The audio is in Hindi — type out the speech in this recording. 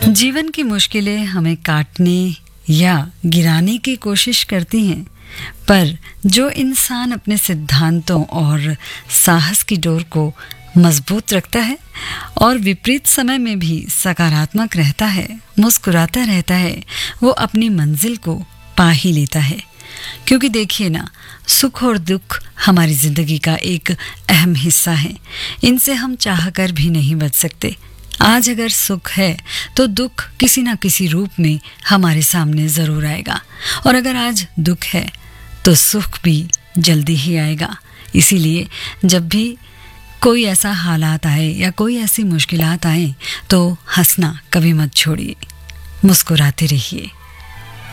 जीवन की मुश्किलें हमें काटने या गिराने की कोशिश करती हैं, पर जो इंसान अपने सिद्धांतों और साहस की डोर को मजबूत रखता है और विपरीत समय में भी सकारात्मक रहता है, मुस्कुराता रहता है, वो अपनी मंजिल को पा ही लेता है। क्योंकि देखिए ना, सुख और दुख हमारी जिंदगी का एक अहम हिस्सा है। इनसे हम चाहकर भी नहीं बच सकते। आज अगर सुख है तो दुख किसी ना किसी रूप में हमारे सामने ज़रूर आएगा, और अगर आज दुख है तो सुख भी जल्दी ही आएगा। इसीलिए जब भी कोई ऐसा हालात आए या कोई ऐसी मुश्किलात आए तो हंसना कभी मत छोड़िए, मुस्कुराते रहिए।